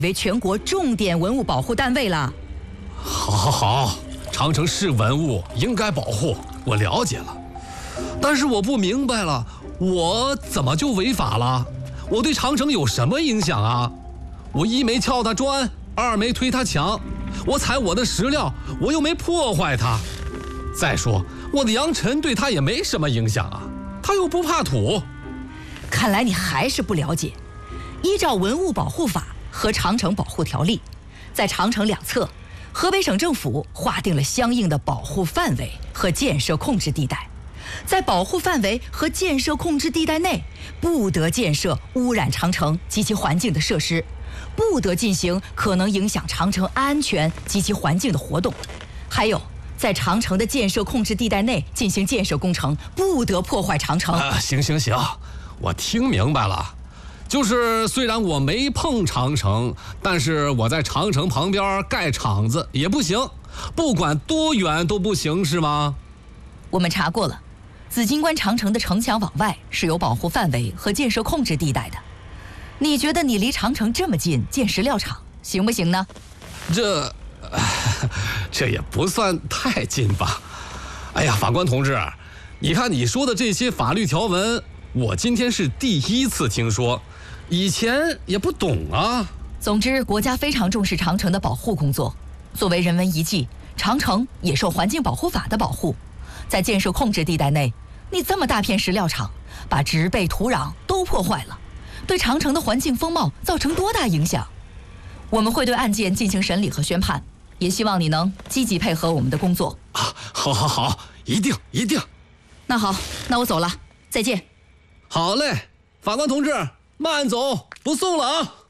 为全国重点文物保护单位了。 好，长城是文物，应该保护，我了解了。但是我不明白了，我怎么就违法了？我对长城有什么影响啊？我一没撬他砖，二没推他墙，我采我的石料，我又没破坏它。再说我的扬尘对他也没什么影响啊，他又不怕土。 看来你还是不了解，依照文物保护法和长城保护条例，在长城两侧，河北省政府划定了相应的保护范围和建设控制地带。在保护范围和建设控制地带内，不得建设污染长城及其环境的设施，不得进行可能影响长城安全及其环境的活动。还有，在长城的建设控制地带内进行建设工程，不得破坏长城。 行，我听明白了。就是虽然我没碰长城，但是我在长城旁边盖厂子也不行，不管多远都不行，是吗？ 我们查过了，紫金关长城的城墙往外是有保护范围和建设控制地带的。你觉得你离长城这么近建石料厂行不行呢？ 这也不算太近吧。哎呀，法官同志，你看你说的这些法律条文，我今天是第一次听说，以前也不懂啊。 总之，国家非常重视长城的保护工作。作为人文遗迹，长城也受环境保护法的保护。在建设控制地带内，你这么大片石料场，把植被土壤都破坏了，对长城的环境风貌造成多大影响？我们会对案件进行审理和宣判，也希望你能积极配合我们的工作。 好，一定。 那好，那我走了，再见。 好嘞，法官同志，慢走，不送了啊。